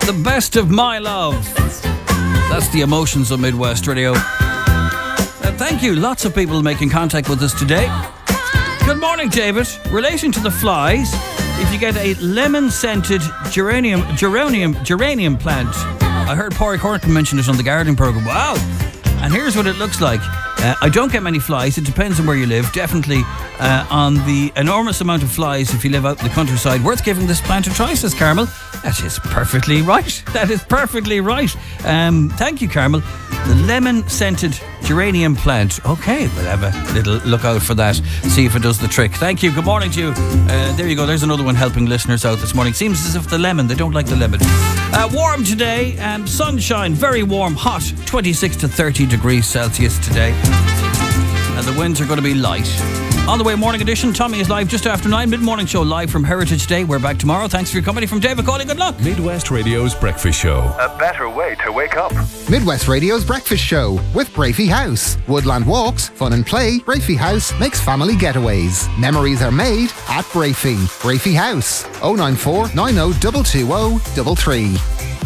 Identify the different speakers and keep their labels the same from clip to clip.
Speaker 1: The best of my love. That's the emotions of Midwest Radio. Thank you. Lots of people making contact with us today. Good morning, David. Relating to the flies, if you get a lemon-scented geranium plant. I heard Porrick Horton mention it on the gardening programme. Wow. And here's what it looks like. I don't get many flies. It depends on where you live. Definitely on the enormous amount of flies if you live out in the countryside. Worth giving this plant a try, says Carmel. That is perfectly right. That is perfectly right. Thank you, Carmel. The lemon-scented geranium plant. Okay, we'll have a little look out for that. See if it does the trick. Thank you. Good morning to you. There you go. There's another one helping listeners out this morning. Seems as if the lemon, they don't like the lemon. Warm today. Sunshine. Very warm. Hot. 26 to 30 degrees Celsius today. And the winds are going to be light. On the way, morning edition. Tommy is live just after 9. Mid-morning show live from Heritage Day. We're back tomorrow. Thanks for your company. From David Cawley. Good luck.
Speaker 2: Midwest Radio's Breakfast Show.
Speaker 3: A better way to wake up.
Speaker 4: Midwest Radio's Breakfast Show with Brafey House. Woodland walks, fun and play. Brafey House makes family getaways. Memories are made at Brafey. Brafey House. 094 90 220 33.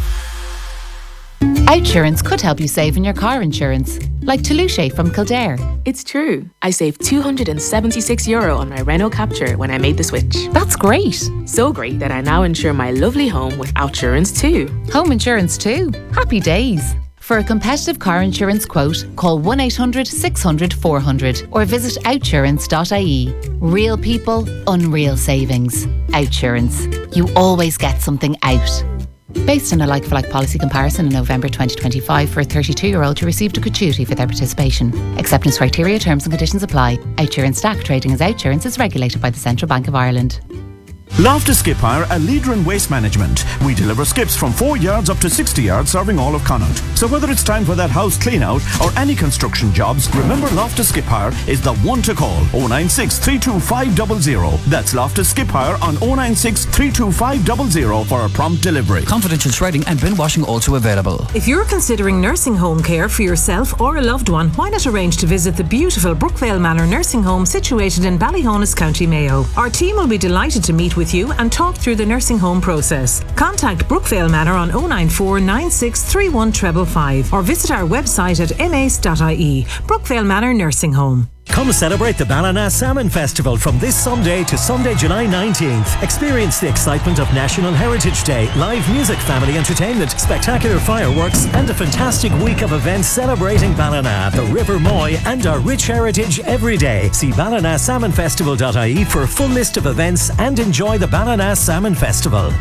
Speaker 5: Outsurance could help you save in your car insurance, like Toulouche from Kildare.
Speaker 6: It's true. I saved €276 on my Renault Captur when I made the switch.
Speaker 5: That's great.
Speaker 6: So great that I now insure my lovely home with Outsurance too.
Speaker 5: Home insurance too. Happy days. For a competitive car insurance quote, call 1-800-600-400 or visit outsurance.ie. Real people, unreal savings. Outsurance. You always get something out. Based on a like-for-like policy comparison in November 2025 for a 32-year-old who received a gratuity for their participation. Acceptance criteria, terms and conditions apply. Outsurance Stack trading as Outsurance is regulated by the Central Bank of Ireland.
Speaker 7: Loftus Skip Hire, a leader in waste management. We deliver skips from 4 yards up to 60 yards, serving all of Connaught. So whether it's time for that house clean out or any construction jobs, remember Loftus Skip Hire is the one to call. 096 325 00. That's Loftus Skip Hire on 096 325 00 for a prompt delivery.
Speaker 1: Confidential shredding and bin washing also available.
Speaker 8: If you're considering nursing home care for yourself or a loved one, why not arrange to visit the beautiful Brookvale Manor Nursing Home situated in Ballyhonus, County Mayo. Our team will be delighted to meet with you and talk through the nursing home process. Contact Brookvale Manor on 094 9631 555 or visit our website at mace.ie. Brookvale Manor Nursing Home.
Speaker 9: Come celebrate the Ballina Salmon Festival from this Sunday to Sunday, July 19th. Experience the excitement of National Heritage Day, live music, family entertainment, spectacular fireworks, and a fantastic week of events celebrating Ballina, the River Moy, and our rich heritage every day. See ballinasalmonfestival.ie for a full list of events and enjoy the Ballina Salmon Festival.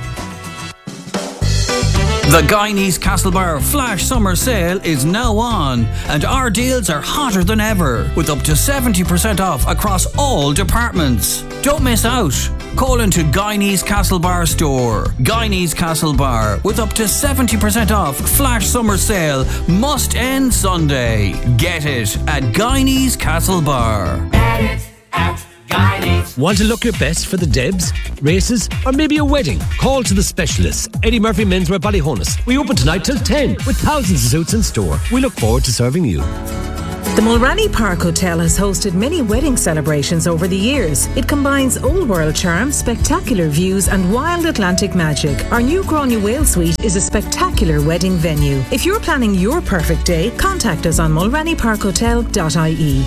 Speaker 1: The Guyanese Castlebar Flash Summer Sale is now on, and our deals are hotter than ever, with up to 70% off across all departments. Don't miss out. Call into Guyanese Castlebar store. Guyanese Castlebar, with up to 70% off Flash Summer Sale, must end Sunday. Get it at Guyanese Castlebar.
Speaker 10: Get it at Guyanese. Want to look your best for the Debs, races, or maybe a wedding? Call to the specialists. Eddie Murphy Menswear Ballyhonus. We open tonight till 10 with thousands of suits in store. We look forward to serving you.
Speaker 8: The Mulranny Park Hotel has hosted many wedding celebrations over the years. It combines old world charm, spectacular views and wild Atlantic magic. Our new Gráinne Whale Suite is a spectacular wedding venue. If you're planning your perfect day, contact us on mulrannyparkhotel.ie.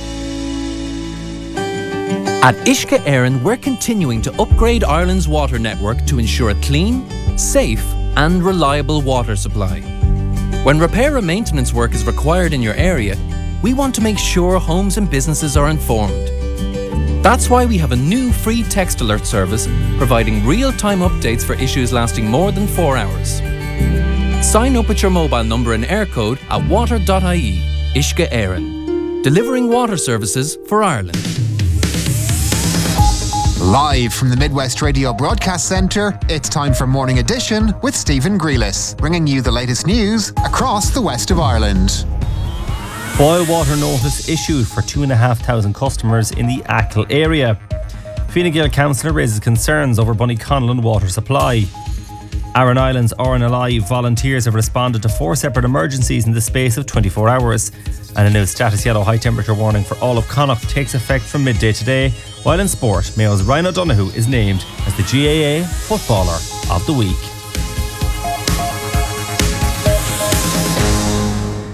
Speaker 11: At Uisce Éireann, we're continuing to upgrade Ireland's water network to ensure a clean, safe and reliable water supply. When repair and maintenance work is required in your area, we want to make sure homes and businesses are informed. That's why we have a new free text alert service providing real-time updates for issues lasting more than 4 hours. Sign up with your mobile number and air code at water.ie. Uisce Éireann, delivering water services for Ireland.
Speaker 4: Live from the Midwest Radio Broadcast Centre, it's time for Morning Edition with Stephen Grealis, bringing you the latest news across the west of Ireland.
Speaker 12: Boil water notice issued for 2,500 customers in the Achill area. Fine Gael councillor raises concerns over Bunnyconnell water supply. Aran Island's RNLI volunteers have responded to 4 separate emergencies in the space of 24 hours. And a new status yellow high temperature warning for all of Connaught takes effect from midday today. While in sport, Mayo's Ryan O'Donoghue is named as the GAA Footballer of the Week.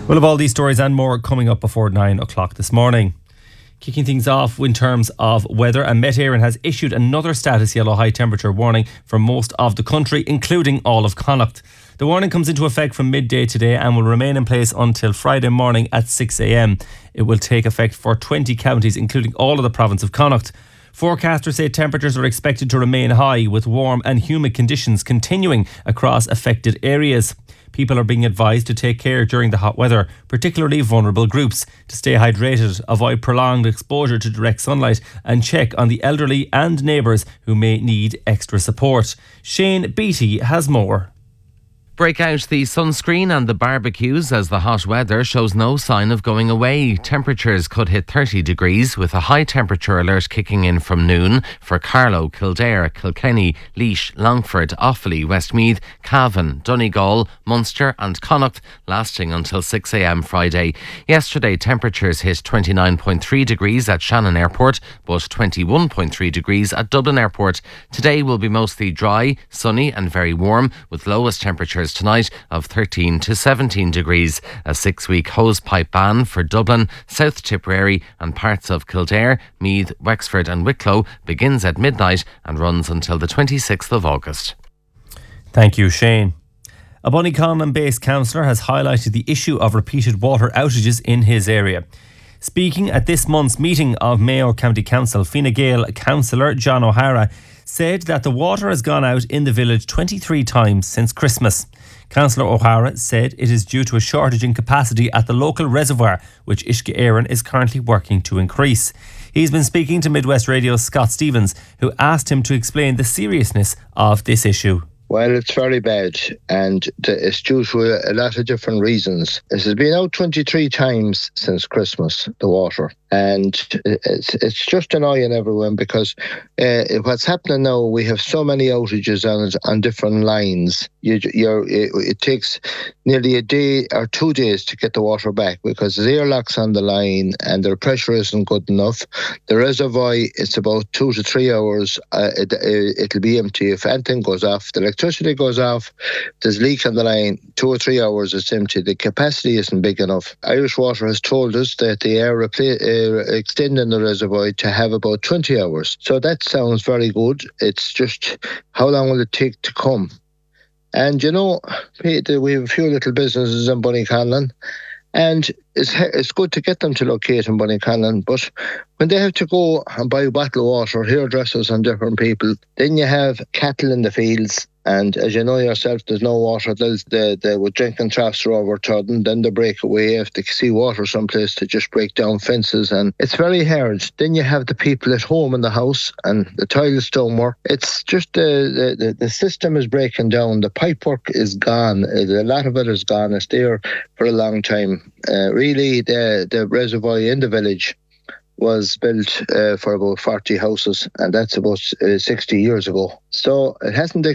Speaker 12: We'll have all these stories and more coming up before 9 o'clock this morning. Kicking things off in terms of weather, and Met Éireann has issued another status yellow high temperature warning for most of the country, including all of Connacht. The warning comes into effect from midday today and will remain in place until Friday morning at 6 a.m. It will take effect for 20 counties, including all of the province of Connacht. Forecasters say temperatures are expected to remain high, with warm and humid conditions continuing across affected areas. People are being advised to take care during the hot weather, particularly vulnerable groups, to stay hydrated, avoid prolonged exposure to direct sunlight, and check on the elderly and neighbours who may need extra support. Shane Beattie has more.
Speaker 13: Break out the sunscreen and the barbecues as the hot weather shows no sign of going away. Temperatures could hit 30 degrees with a high temperature alert kicking in from noon for Carlow, Kildare, Kilkenny, Laois, Longford, Offaly, Westmeath, Cavan, Donegal, Munster and Connacht, lasting until 6 a.m. Friday. Yesterday temperatures hit 29.3 degrees at Shannon Airport but 21.3 degrees at Dublin Airport. Today will be mostly dry, sunny and very warm, with lowest temperatures tonight of 13 to 17 degrees. A 6-week hosepipe ban for Dublin, South Tipperary and parts of Kildare, Meath, Wexford and Wicklow begins at midnight and runs until the 26th of August.
Speaker 12: Thank you, Shane. A Bunnyconlon-based councillor has highlighted the issue of repeated water outages in his area. Speaking at this month's meeting of Mayo County Council, Fine Gael councillor John O'Hara said that the water has gone out in the village 23 times since Christmas. Councillor O'Hara said it is due to a shortage in capacity at the local reservoir, which Uisce Éireann is currently working to increase. He's been speaking to Midwest Radio's Scott Stevens, who asked him to explain the seriousness of this issue.
Speaker 14: Well, it's very bad, and it's due to a lot of different reasons. It has been out 23 times since Christmas, the water, and it's just annoying everyone because what's happening now, we have so many outages on different lines. It takes nearly a day or 2 days to get the water back because there's airlocks on the line and the pressure isn't good enough. The reservoir, it's about 2 to 3 hours. It'll be empty if anything goes off. The electricity goes off, there's a leak on the line, 2 or 3 hours it's empty. The capacity isn't big enough. Irish Water has told us that they are extending the reservoir to have about 20 hours. So that sounds very good. It's just how long will it take to come? And you know, we have a few little businesses in Bunnyconlon, and it's good to get them to locate in Bunnyconlon, but when they have to go and buy a bottle of water, hairdressers and different people, then you have cattle in the fields, and as you know yourself, there's no water. They would drinking troughs are overtrodden, then they break away if they see water someplace to just break down fences, and it's very hard. Then you have the people at home in the house, and the toilets don't work. It's just the system is breaking down. The pipework is gone. A lot of it is gone. It's there for a long time. Really, the reservoir in the village was built for about 40 houses, and that's about 60 years ago. So it hasn't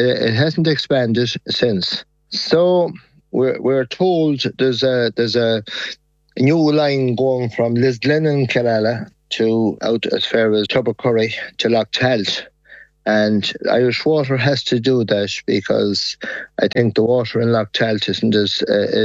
Speaker 14: expanded since. So we're told there's a new line going from Lisglen and Killala to out as far as Tubbercurry to Loch Talt. And Irish Water has to do that because I think the water in Loch Talt isn't as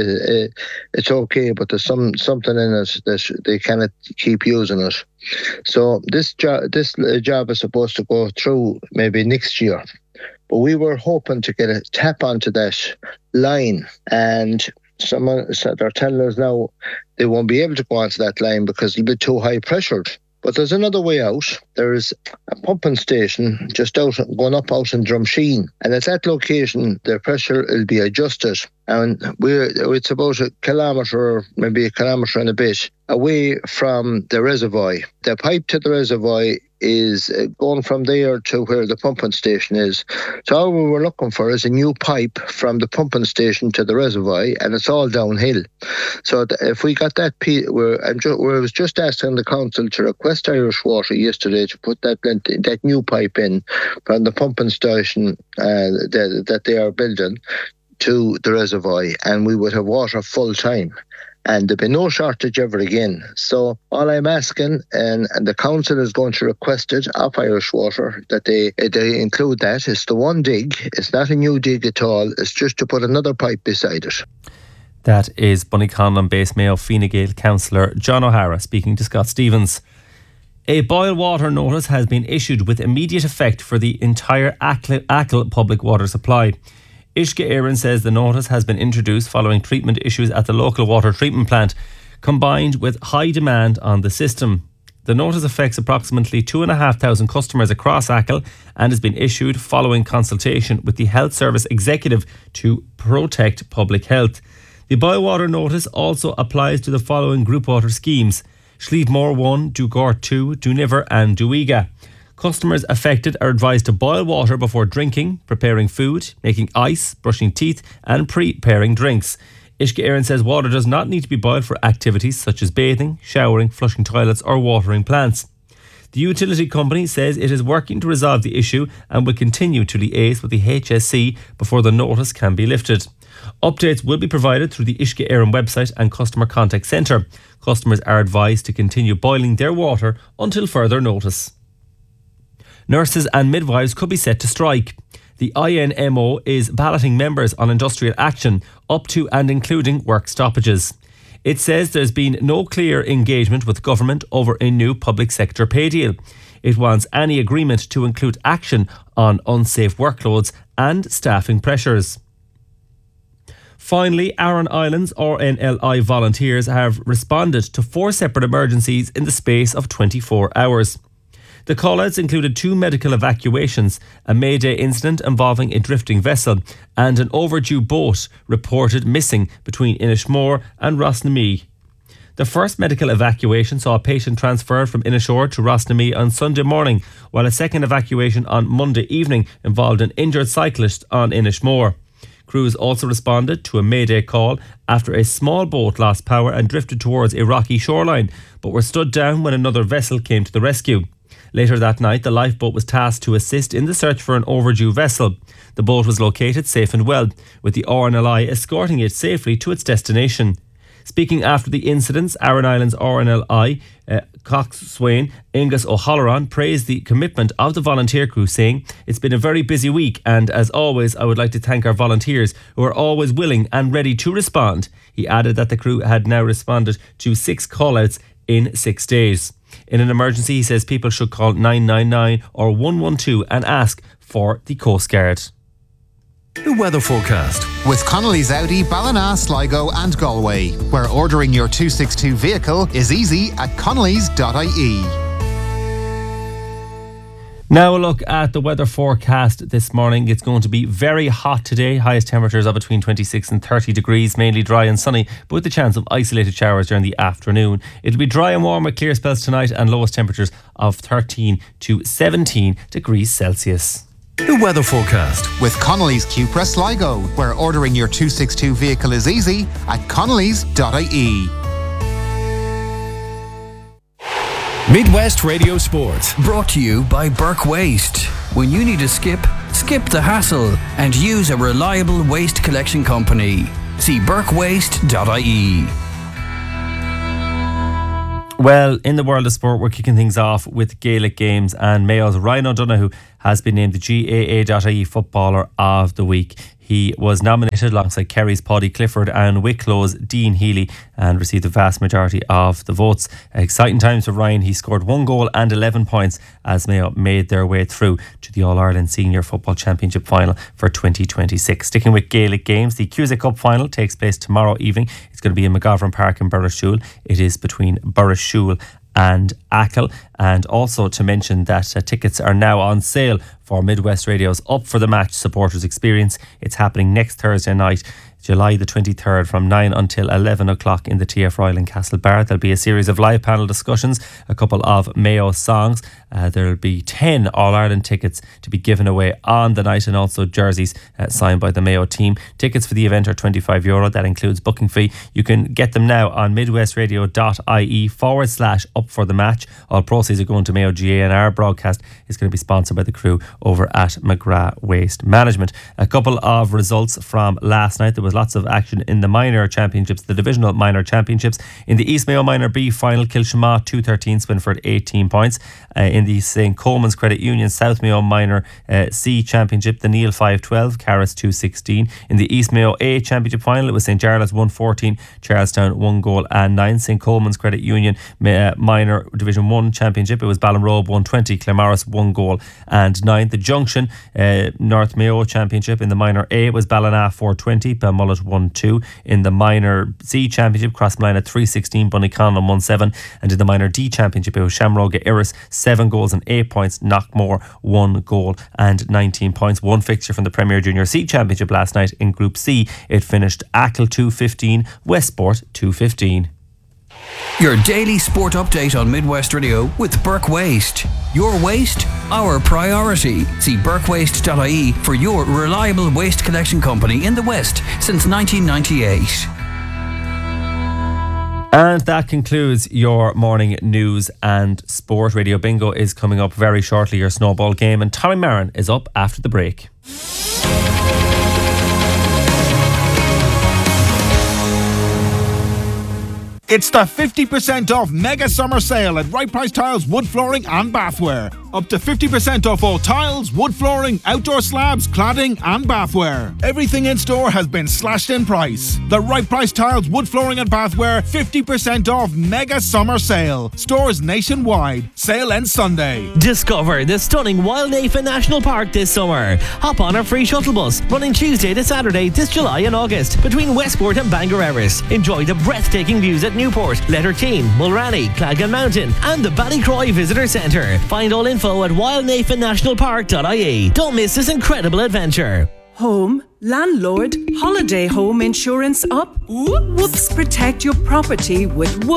Speaker 14: it's okay, but there's something in it that they cannot keep using it. So this job is supposed to go through maybe next year, but we were hoping to get a tap onto that line, and someone said they're telling us now they won't be able to go onto that line because it'll be too high pressured. But there's another way out. There's a pumping station just out in Drumsheen. And at that location, the pressure will be adjusted. And it's about a kilometre, maybe a kilometre and a bit, away from the reservoir. The pipe to the reservoir is going from there to where the pumping station is. So all we were looking for is a new pipe from the pumping station to the reservoir, and it's all downhill. So if we got that, I was just asking the council to request Irish Water yesterday to put that new pipe in from the pumping station that they are building to the reservoir, and we would have water full time. And there'll be no shortage ever again. So all I'm asking, and the council is going to request it of Irish Water, that they include that. It's the one dig. It's not a new dig at all. It's just to put another pipe beside it.
Speaker 12: That is Bunnyconlon-based Mayo Fine Gael councillor John O'Hara speaking to Scott Stevens. A boil water notice has been issued with immediate effect for the entire Achill public water supply. Uisce Éireann says the notice has been introduced following treatment issues at the local water treatment plant, combined with high demand on the system. The notice affects approximately 2,500 customers across Achill and has been issued following consultation with the Health Service Executive to protect public health. The boil water notice also applies to the following group water schemes: Slievemore 1, Dugort 2, Duniver and Duiga. Customers affected are advised to boil water before drinking, preparing food, making ice, brushing teeth and preparing drinks. Uisce Éireann says water does not need to be boiled for activities such as bathing, showering, flushing toilets or watering plants. The utility company says it is working to resolve the issue and will continue to liaise with the HSC before the notice can be lifted. Updates will be provided through the Uisce Éireann website and customer contact centre. Customers are advised to continue boiling their water until further notice. Nurses and midwives could be set to strike. The INMO is balloting members on industrial action up to and including work stoppages. It says there's been no clear engagement with government over a new public sector pay deal. It wants any agreement to include action on unsafe workloads and staffing pressures. Finally, Aran Islands RNLI volunteers have responded to 4 separate emergencies in the space of 24 hours. The call-outs included 2 medical evacuations, a Mayday incident involving a drifting vessel, and an overdue boat reported missing between Inishmore and Rosnamee. The first medical evacuation saw a patient transferred from Inishore to Rosnamee on Sunday morning, while a second evacuation on Monday evening involved an injured cyclist on Inishmore. Crews also responded to a Mayday call after a small boat lost power and drifted towards a rocky shoreline, but were stood down when another vessel came to the rescue. Later that night, the lifeboat was tasked to assist in the search for an overdue vessel. The boat was located safe and well, with the RNLI escorting it safely to its destination. Speaking after the incidents, Aran Islands RNLI coxswain Angus O'Halloran praised the commitment of the volunteer crew, saying, "It's been a very busy week and, as always, I would like to thank our volunteers who are always willing and ready to respond." He added that the crew had now responded to 6 call-outs in 6 days. In an emergency, he says people should call 999 or 112 and ask for the Coast Guard.
Speaker 2: The weather forecast
Speaker 4: with Connolly's Audi, Ballina, Sligo and Galway, where ordering your 262 vehicle is easy at connellys.ie.
Speaker 12: Now a look at the weather forecast this morning. It's going to be very hot today. Highest temperatures of between 26 and 30 degrees, mainly dry and sunny, but with the chance of isolated showers during the afternoon. It'll be dry and warm with clear spells tonight and lowest temperatures of 13 to 17 degrees Celsius.
Speaker 2: The weather forecast
Speaker 4: with Connolly's Cupra Sligo, where ordering your 262 vehicle is easy at connellys.ie.
Speaker 2: Midwest Radio Sport.
Speaker 1: Brought to you by Burke Waste. When you need a skip the hassle and use a reliable waste collection company. See burkewaste.ie.
Speaker 12: Well, in the world of sport, we're kicking things off with Gaelic games, and Mayo's Ryan O'Donoghue has been named the GAA.ie Footballer of the Week. He was nominated alongside Kerry's Paddy Clifford and Wicklow's Dean Healy and received the vast majority of the votes. Exciting times for Ryan. He scored 1 goal and 11 points as Mayo made their way through to the All-Ireland Senior Football Championship final for 2026. Sticking with Gaelic games, the Cusack Cup final takes place tomorrow evening. It's going to be in McGovern Park in Burrishoole. It is between Burrishoole and Achill. And also to mention that tickets are now on sale for Midwest Radio's Up for the Match supporters experience. It's happening next Thursday night, July the 23rd from 9 until 11 o'clock in the TF Royal in Castlebar. There'll be a series of live panel discussions, a couple of Mayo songs. There'll be 10 All-Ireland tickets to be given away on the night, and also jerseys signed by the Mayo team. Tickets for the event are €25. That includes booking fee. You can get them now on midwestradio.ie/up for the match. All proceeds are going to Mayo GA, and our broadcast is going to be sponsored by the crew over at McGrath Waste Management. A couple of results from last night. There was lots of action in the minor championships, the divisional minor championships. In the East Mayo Minor B final, Kilshamagh 213, Swinford 18 points. In the St. Coleman's Credit Union South Mayo Minor C Championship, the Neil 512, Carris 216. In the East Mayo A Championship final, it was St. Jarlath's 114, Charlestown 1 goal and 9. St. Coleman's Credit Union Minor Division 1 Championship, it was Ballinrobe 120, Claremorris 1 goal and 9. The Junction North Mayo Championship in the Minor A was Ballina 420, Balmullet 1-2. In the Minor C Championship, Crossmline 316, Bunnyconlon 1-7. And in the Minor D Championship, it was Shamroga Iris 7 goals and 8 points, Knockmore 1 goal and 19 points. One fixture from the Premier Junior C Championship last night in Group C. It finished Achill 215, Westport 215.
Speaker 1: Your daily sport update on Midwest Radio with Burke Waste. Your waste, our priority. See burkewaste.ie for your reliable waste collection company in the West since 1998.
Speaker 12: And that concludes your morning news and sport. Radio Bingo is coming up very shortly, your snowball game, and Tommy Marin is up after the break.
Speaker 15: It's the 50% off mega summer sale at Right Price Tiles Wood Flooring and Bathware. Up to 50% off all tiles, wood flooring, outdoor slabs, cladding and bathware. Everything in store has been slashed in price. The Right Price Tiles Wood Flooring and Bathware 50% off mega summer sale. Stores nationwide. Sale ends Sunday.
Speaker 16: Discover the stunning Wildnafa National Park this summer. Hop on our free shuttle bus running Tuesday to Saturday this July and August between Westport and Bangor Erris. Enjoy the breathtaking views at Newport, Letterteen, Mulranny, Clagan Mountain and the Ballycroy Visitor Centre. Find all info at wildnafannationalpark.ie. Don't miss this incredible adventure.
Speaker 17: Home, landlord, holiday home insurance up? Whoops, protect your property with